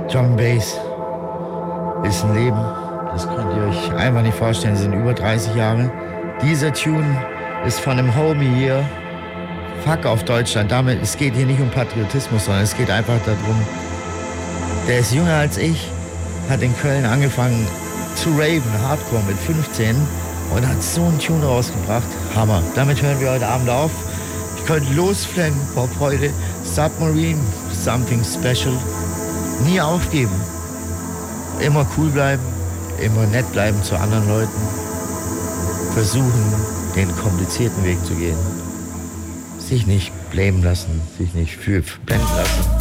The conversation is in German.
Drum Bass ist ein Leben. Das könnt ihr euch einfach nicht vorstellen. Das sind über 30 Jahre. Dieser Tune ist von einem Homie hier. Fuck auf Deutschland. Damit, es geht hier nicht um Patriotismus, sondern es geht einfach darum, der ist jünger als ich, hat in Köln angefangen zu raven, Hardcore mit 15 und hat so einen Tune rausgebracht. Hammer. Damit hören wir heute Abend auf. Ich könnte losflennen vor Freude. Submarine, something special. Nie aufgeben. Immer cool bleiben, immer nett bleiben zu anderen Leuten. Versuchen, den komplizierten Weg zu gehen. Sich nicht blamen lassen, sich nicht für blenden lassen.